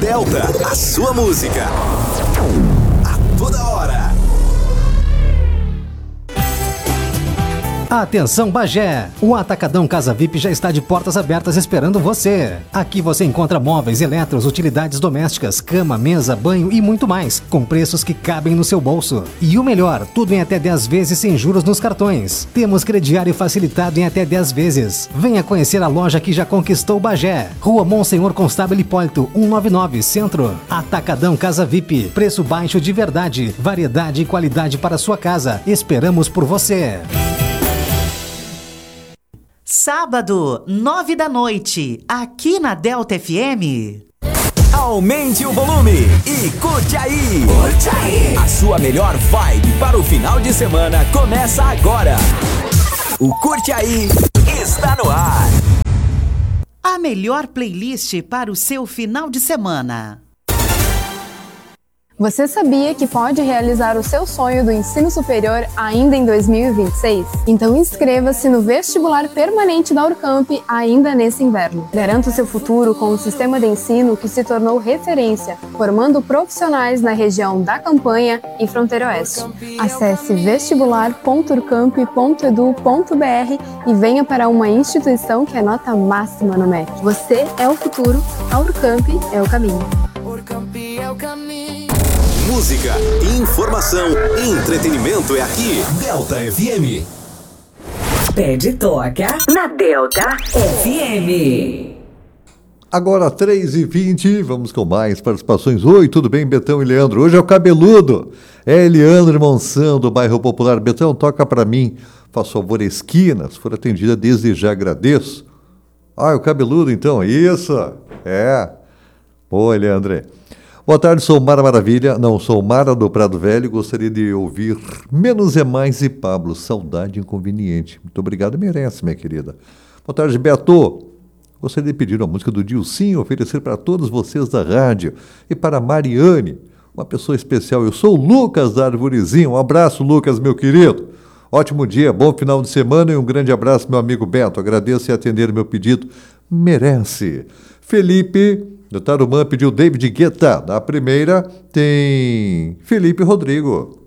Delta, a sua música. A toda hora. Atenção Bagé! O Atacadão Casa VIP já está de portas abertas esperando você. Aqui você encontra móveis, eletros, utilidades domésticas, cama, mesa, banho e muito mais, com preços que cabem no seu bolso. E o melhor, tudo em até 10 vezes sem juros nos cartões. Temos crediário facilitado em até 10 vezes. Venha conhecer a loja que já conquistou Bagé. Rua Monsenhor Constável Hipólito, 199, Centro. Atacadão Casa VIP. Preço baixo de verdade, variedade e qualidade para sua casa. Esperamos por você. Sábado, 9 da noite, aqui na Delta FM. Aumente o volume e curte aí! Curte aí! A sua melhor vibe para o final de semana começa agora. O Curte Aí está no ar. A melhor playlist para o seu final de semana. Você sabia que pode realizar o seu sonho do ensino superior ainda em 2026? Então inscreva-se no vestibular permanente da Urcamp ainda nesse inverno. Garanta o seu futuro com um sistema de ensino que se tornou referência, formando profissionais na região da Campanha e Fronteira Oeste. Acesse vestibular.urcamp.edu.br e venha para uma instituição que é nota máxima no MEC. Você é o futuro, a Urcamp é o caminho. Urcamp é o caminho. Música, informação e entretenimento é aqui. Delta FM. Pede toca na Delta FM. Agora 3h20, vamos com mais participações. Oi, tudo bem, Betão e Leandro? Hoje é o Cabeludo. É Leandro Monção, do bairro Popular. Betão, toca pra mim. Faz favor, esquina. Se for atendida, desde já agradeço. Ah, é o Cabeludo, então. Isso. É. Oi, Leandro. Boa tarde, sou Mara Maravilha. Não, sou Mara do Prado Velho. Gostaria de ouvir Menos é Mais e Pablo. Saudade inconveniente. Muito obrigado, merece, minha querida. Boa tarde, Beto. Gostaria de pedir uma música do Dilcinho, oferecer para todos vocês da rádio. E para a Mariane, uma pessoa especial. Eu sou o Lucas da Arvorezinha. Um abraço, Lucas, meu querido. Ótimo dia, bom final de semana e um grande abraço, meu amigo Beto. Agradeço e atender meu pedido. Merece. Felipe do Tarumã pediu David Guetta. Na primeira tem Felipe Rodrigo.